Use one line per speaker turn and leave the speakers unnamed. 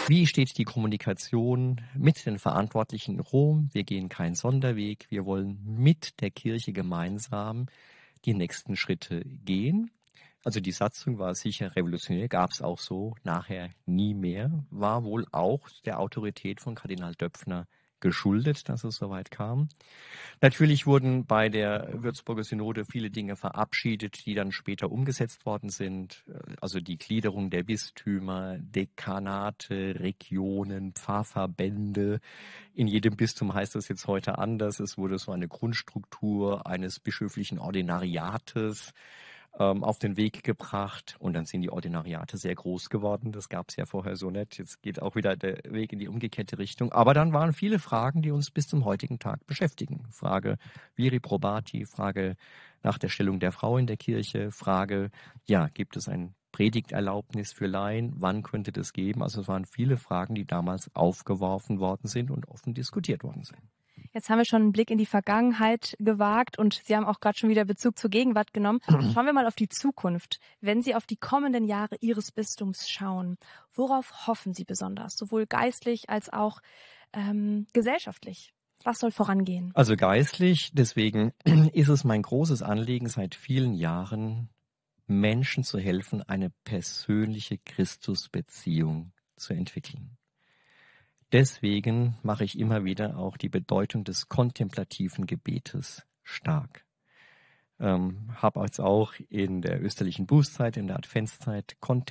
Wie steht die Kommunikation mit den Verantwortlichen in Rom? Wir gehen keinen Sonderweg. Wir wollen mit der Kirche gemeinsam die nächsten Schritte gehen. Also die Satzung war sicher revolutionär, gab es auch so nachher nie mehr, war wohl auch der Autorität von Kardinal Döpfner geschuldet, dass es soweit kam. Natürlich wurden bei der Würzburger Synode viele Dinge verabschiedet, die dann später umgesetzt worden sind. Also die Gliederung der Bistümer, Dekanate, Regionen, Pfarrverbände. In jedem Bistum heißt das jetzt heute anders. Es wurde so eine Grundstruktur eines bischöflichen Ordinariates auf den Weg gebracht und dann sind die Ordinariate sehr groß geworden. Das gab es ja vorher so nicht. Jetzt geht auch wieder der Weg in die umgekehrte Richtung. Aber dann waren viele Fragen, die uns bis zum heutigen Tag beschäftigen. Frage Viri Probati, Frage nach der Stellung der Frau in der Kirche, Frage, ja, gibt es ein Predigterlaubnis für Laien? Wann könnte das geben? Also es waren viele Fragen, die damals aufgeworfen worden sind und offen diskutiert worden sind.
Jetzt haben wir schon einen Blick in die Vergangenheit gewagt und Sie haben auch gerade schon wieder Bezug zur Gegenwart genommen. Schauen wir mal auf die Zukunft. Wenn Sie auf die kommenden Jahre Ihres Bistums schauen, worauf hoffen Sie besonders, sowohl geistlich als auch gesellschaftlich? Was soll vorangehen?
Also geistlich, deswegen ist es mein großes Anliegen seit vielen Jahren, Menschen zu helfen, eine persönliche Christusbeziehung zu entwickeln. Deswegen mache ich immer wieder auch die Bedeutung des kontemplativen Gebetes stark. Habe jetzt auch in der österlichen Bußzeit, in der Adventszeit